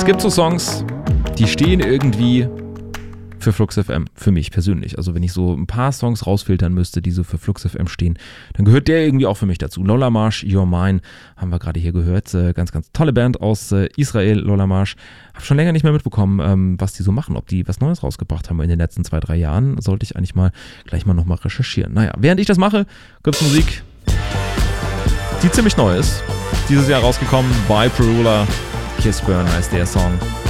Es gibt so Songs, die stehen irgendwie für Flux FM, für mich persönlich. Also wenn ich so ein paar Songs rausfiltern müsste, die so für Flux FM stehen, dann gehört der irgendwie auch für mich dazu. Lola Marsh, You're Mine, haben wir gerade hier gehört. Ganz, ganz tolle Band aus Israel, Lola Marsh. Hab schon länger nicht mehr mitbekommen, was die so machen, ob die was Neues rausgebracht haben in den letzten 2-3 Jahren. Sollte ich eigentlich gleich mal nochmal recherchieren. Naja, während ich das mache, gibt's Musik, die ziemlich neu ist. Dieses Jahr rausgekommen bei Perula. Kiss Burn heißt der Song.